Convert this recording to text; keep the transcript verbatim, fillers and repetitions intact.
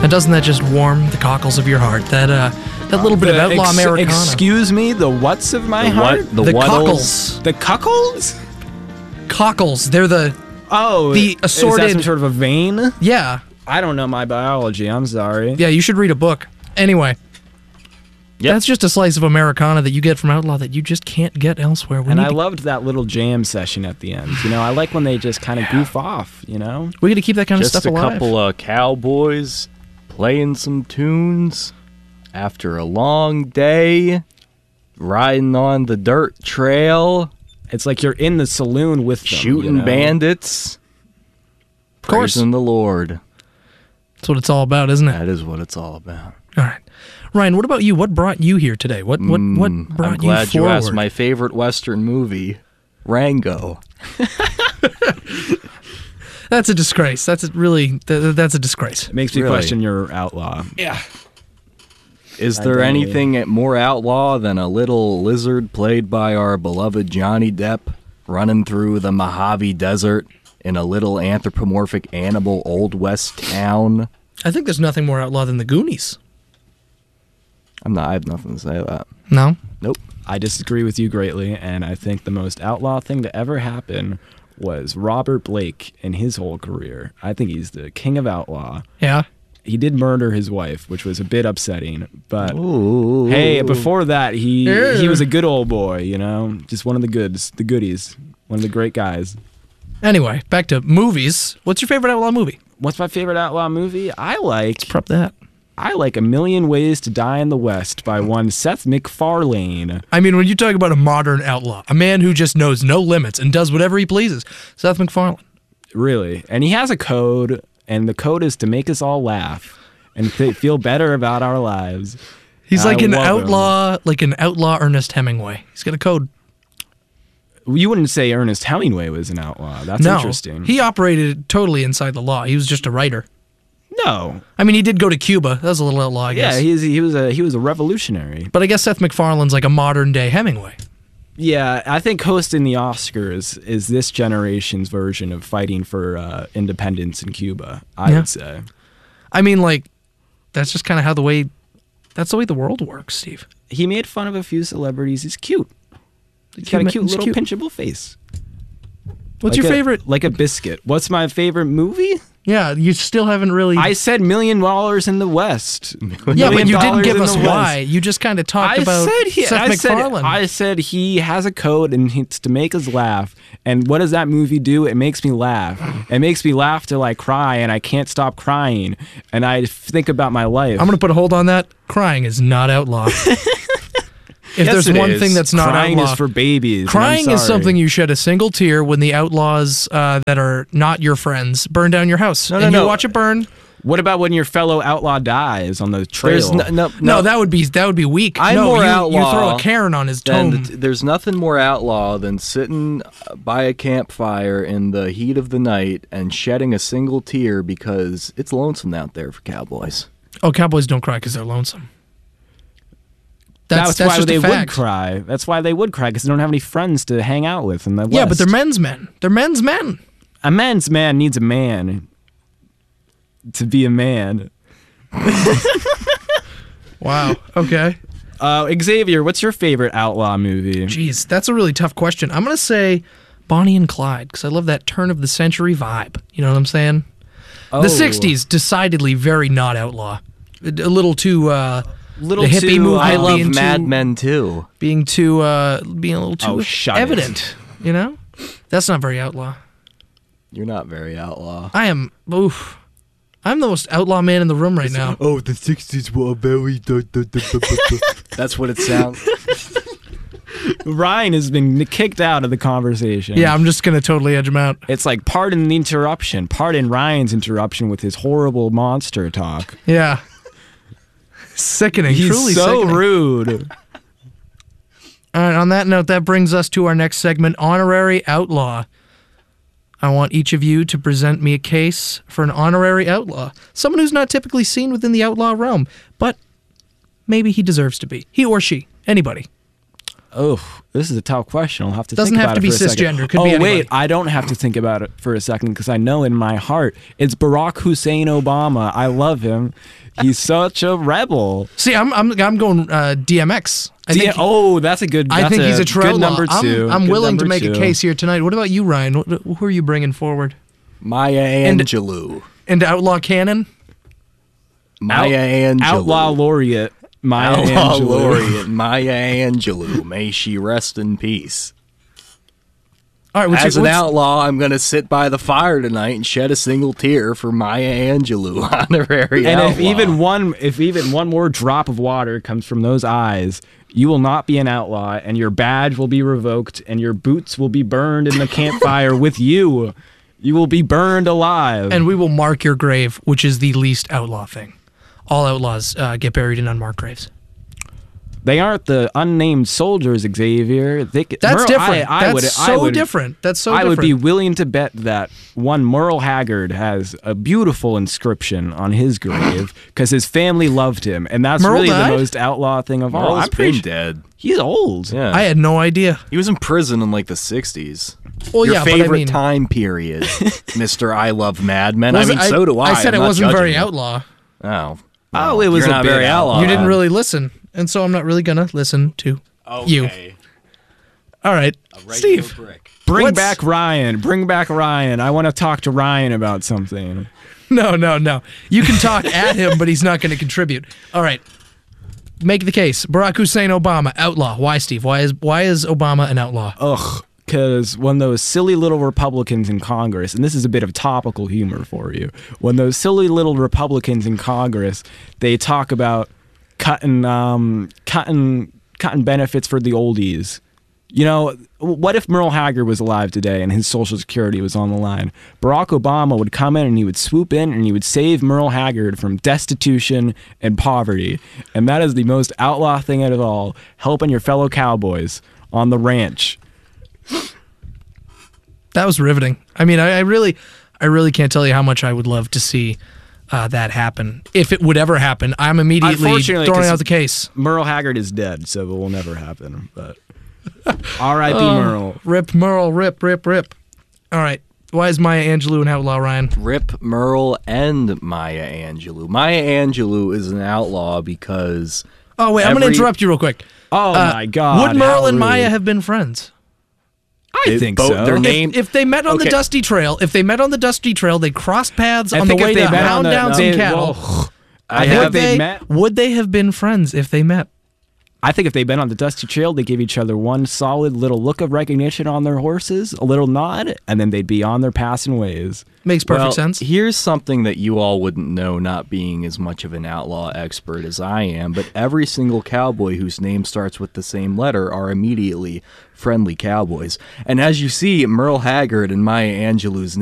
And doesn't that just warm the cockles of your heart? That uh, that little bit of The outlaw ex- Americana. Excuse me, the what's of my The heart? what? The, The Wuddles? cockles. The cuckolds? Cockles. They're the Oh, The is that assorted- some sort of a vein? yeah I don't know my biology. I'm sorry. yeah. You should read a book. Anyway, Yep. that's just a slice of Americana that you get from Outlaw that you just can't get elsewhere. We And need I to, loved that little jam session at the end. You know, I like when they just kind of goof off, you know? we got to keep that kind Just of stuff a alive. couple of cowboys playing some tunes after a long day, riding on the dirt trail, It's like you're in the saloon with them, shooting you know? bandits, Of course. praising the Lord. That's what it's all about, isn't it? That is what it's all about. All right, Ryan. What about you? What brought you here today? What what what Mm, brought I'm glad you you, forward? asked my favorite Western movie, Rango. That's a disgrace. That's a really th- that's a disgrace. It makes me Really? question your outlaw. Yeah. Is there Identity. anything more outlaw than a little lizard played by our beloved Johnny Depp running through the Mojave Desert in a little anthropomorphic animal Old West town? I think there's nothing more outlaw than the Goonies. I'm not. I have nothing to say to that. No. Nope. I disagree with you greatly, and I think the most outlaw thing to ever happen was Robert Blake in his whole career. I think he's the king of outlaw. Yeah. He did murder his wife, which was a bit upsetting, but Ooh. hey, before that, he Yeah. he was a good old boy, you know, just one of the goods, the goodies, one of the great guys. Anyway, back to movies. What's your favorite outlaw movie? What's my favorite outlaw movie? I like Prep that. I like A Million Ways to Die in the West by one Seth MacFarlane. I mean, when you talk about a modern outlaw, a man who just knows no limits and does whatever he pleases, Seth MacFarlane. Really, and he has a code, and the code is to make us all laugh and th- feel better about our lives. He's I like an love him. outlaw, like an outlaw Ernest Hemingway. He's got a code. You wouldn't say Ernest Hemingway was an outlaw. That's no, interesting. he operated totally inside the law. He was just a writer. no, I mean, he did go to Cuba. That was a little outlaw, I guess. yeah, he's he was a he was a revolutionary. But I guess Seth MacFarlane's like a modern day Hemingway. Yeah, I think hosting the Oscars is this generation's version of fighting for uh, independence in Cuba. I Yeah. would say. I mean, like, that's just kind of how the way, that's the way the world works, Steve. He made fun of a few celebrities. He's cute. He's Cute got a man- cute he's little cute. pinchable face. What's Like your a- favorite? Like a biscuit. What's my favorite movie? Yeah, you still haven't really. I said Million Dollars in the West. yeah, but Million you didn't Dollars give in us the West. why. You just kind of talked I about said he, Seth I said, MacFarlane. I said he has a code and it's to make us laugh. And what does that movie do? It makes me laugh. It makes me laugh till I cry, and I can't stop crying. And I think about my life. I'm going to put a hold on that. Crying is not outlaw. If Yes, there's it one is. thing that's not crying outlaw, is for babies. and I'm crying is sorry. something you shed a single tear when the outlaws uh, that are not your friends burn down your house. No, no, and you no. watch it burn. What about when your fellow outlaw dies on the trail? There's no, no, No, no, that would be that would be weak. I'm no, more you, you outlaw throw a Karen on his Then tome. th- there's nothing more outlaw than sitting by a campfire in the heat of the night and shedding a single tear because it's lonesome out there for cowboys. Oh, cowboys don't cry because they're lonesome. That's, That's, that's why just they a would fact. cry. That's why they would cry, because they don't have any friends to hang out with in the Yeah, but West. they're men's men. They're men's men. A man's man needs a man to be a man. Wow. Okay. Uh, Xavier, what's your favorite outlaw movie? Jeez, that's a really tough question. I'm gonna say Bonnie and Clyde because I love that turn of the century vibe. You know what I'm saying? Oh, The sixties, decidedly very not outlaw. A, a little too uh, Little the hippie too, movement I uh, love being Mad too, Men too. being too uh, being a little too Oh, shut it. evident. You know, that's not very outlaw. You're not very outlaw. I am. Oof. I'm the most outlaw man in the room right now. Oh, the sixties were very... Da, da, da, da, da, da. That's what it sounds. Ryan has been kicked out of the conversation. Yeah, I'm just gonna totally edge him out. It's like, pardon the interruption. Pardon Ryan's interruption with his horrible monster talk. Yeah. Sickening. He's truly so sickening. rude. All right, on that note, that brings us to our next segment, Honorary Outlaw. I want each of you to present me a case for an honorary outlaw. Someone who's not typically seen within the outlaw realm, but maybe he deserves to be. He or she. Anybody. Oh, this is a tough question. I'll have to Doesn't think have about to it be for a second. cisgender. Could oh, be anybody. wait, I don't have to think about it for a second because I know in my heart it's Barack Hussein Obama. I love him. He's such a rebel. See, I'm I'm I'm going uh, D M X. I D- think, oh, that's a good. I That's think he's a true good outlaw. number two. I'm, I'm Good willing to number make a two. case here tonight. What about you, Ryan? What, who are you bringing forward Maya Angelou. into outlaw canon? Maya Angelou. Outlaw laureate. Maya Outlaw Angelou. laureate Maya Angelou. May she rest in peace. All right, what's As your, an what's- outlaw, I'm going to sit by the fire tonight and shed a single tear for Maya Angelou, honorary And outlaw. if even one, if even one more drop of water comes from those eyes, you will not be an outlaw, and your badge will be revoked, and your boots will be burned in the campfire with you. You will be burned alive. and we will mark your grave, which is the least outlaw thing. All outlaws uh, get buried in unmarked graves. they aren't the unnamed soldiers, Xavier. They, c- That's Merle- different. I, I That's would, so I would, different. That's so I different. would be willing to bet that one Merle Haggard has a beautiful inscription on his grave because his family loved him, and that's Merle really died? the most outlaw thing of all. Merle's I'm pretty been sure dead. he's old. Yeah. I had no idea. He was in prison in like the sixties. Well, Your yeah, favorite but I mean, time period, Mister I Love Mad Men. I wasn't- mean, so do I. I said I'm it not wasn't very judging you. outlaw. Oh. Oh, it was You're a not bit very outlaw. outlaw. You didn't then. really listen, and so I'm not really gonna listen to you. All right, Steve. Brick. Bring What's- back Ryan. Bring back Ryan. I want to talk to Ryan about something. No, no, no. You can talk at him, but he's not going to contribute. All right. Make the case. Barack Hussein Obama, outlaw. Why, Steve? Why is why is Obama an outlaw? Ugh. Because when those silly little Republicans in Congress, and this is a bit of topical humor for you, when those silly little Republicans in Congress, they talk about cutting, um, cutting, cutting benefits for the oldies. You know, what if Merle Haggard was alive today and his Social Security was on the line? Barack Obama would come in and he would swoop in and he would save Merle Haggard from destitution and poverty. And that is the most outlaw thing of all, helping your fellow cowboys on the ranch. That was riveting. I mean, I, I really, I really can't tell you how much I would love to see uh, that happen. If it would ever happen, I'm immediately Unfortunately, throwing 'cause- out the case. Merle Haggard is dead, so it will never happen. But R I P Oh. Merle. Rip Merle, rip, rip, rip. All right. Why is Maya Angelou an outlaw, Ryan? Rip Merle and Maya Angelou. Maya Angelou is an outlaw because Oh wait, I'm going to Every- interrupt you real quick. Oh Uh, my God! Would Merle how and Maya rude. have been friends? I It- think both so. their If, name- if they met on the Okay. Dusty Trail, if they met on the Dusty Trail, they crossed paths I on the think if way they to met on hound the- down no, some they- cattle. well, I would have they they met- would they have been friends if they met? I think if they'd been on the Dusty Trail, they give each other one solid little look of recognition on their horses, a little nod, and then they'd be on their passing ways. Makes perfect well, sense. Here's something that you all wouldn't know, not being as much of an outlaw expert as I am, but every single cowboy whose name starts with the same letter are immediately friendly cowboys. And as you see, Merle Haggard and Maya Angelou's